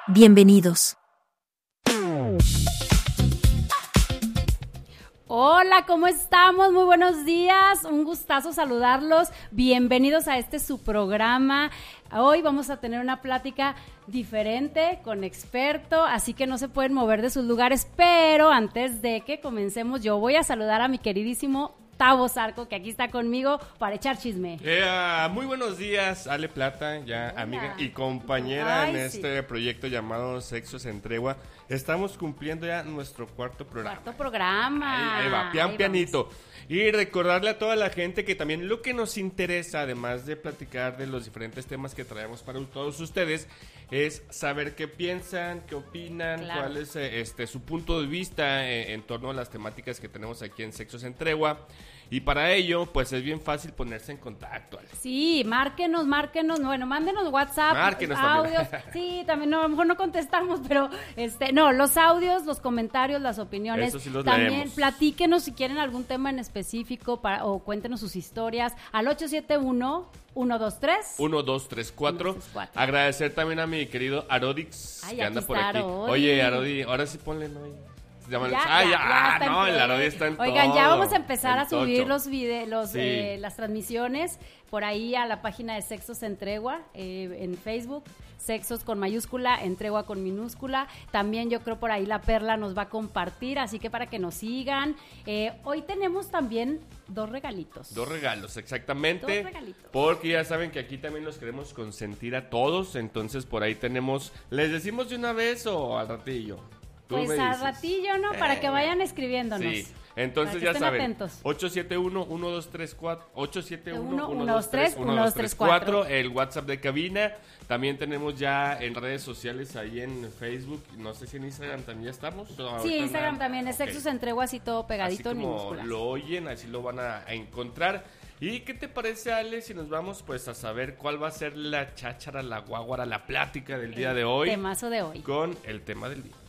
Bienvenidos. Hola, ¿cómo estamos? Muy buenos días, un gustazo saludarlos. Bienvenidos a su programa. Hoy vamos a tener una plática diferente con experto, así que no se pueden mover de sus lugares, pero antes de que comencemos yo voy a saludar a mi queridísimo Tavo Zarco, que aquí está conmigo para echar chisme. Muy buenos días, Ale Plata, ya hola, amiga y compañera en este proyecto llamado Sexos en Tregua. Estamos cumpliendo ya nuestro cuarto programa. Ahí va, pianito. Vamos. Y recordarle a toda la gente que también lo que nos interesa, además de platicar de los diferentes temas que traemos para todos ustedes, es saber qué piensan, qué opinan, cuál es su punto de vista en torno a las temáticas que tenemos aquí en Sexos en Tregua. Y para ello, pues es bien fácil ponerse en contacto, Ale. Sí, márquenos, bueno, mándenos WhatsApp, audios. También. Sí, también, no, a lo mejor no contestamos, pero los audios, los comentarios, las opiniones. Eso sí los también leemos. Platíquenos si quieren algún tema en específico o cuéntenos sus historias al 871-123-1234. Agradecer también a mi querido Arodix, que anda por aquí. Arodi. Oye, Arodi, ahora sí ponle no. Ya el Arodi está en Oigan, todo. ya vamos a empezar a subir tocho. los videos, las transmisiones por ahí a la página de Sexos en Tregua, en Facebook, Sexos con mayúscula, en Tregua con minúscula. También yo creo por ahí la Perla nos va a compartir, así que para que nos sigan. Hoy tenemos también dos regalitos. Dos regalos, exactamente. Dos regalitos. Porque ya saben que aquí también los queremos consentir a todos, entonces por ahí tenemos, ¿les decimos de una vez o al ratillo? Pues al ratillo, ¿no? Para que vayan escribiéndonos. Sí, entonces ya saben, 871-1234, 871-123-1234, el WhatsApp de cabina. También tenemos ya en redes sociales, ahí en Facebook, no sé si en Instagram también ya estamos. Sí, Instagram también, es Sexos en Tregua, así todo pegadito en minúsculas. Así como lo oyen, así lo van a encontrar. ¿Y qué te parece, Ale, si nos vamos pues a saber cuál va a ser la cháchara, la guáguara, la plática del día de hoy? Temazo de hoy. Con el tema del día.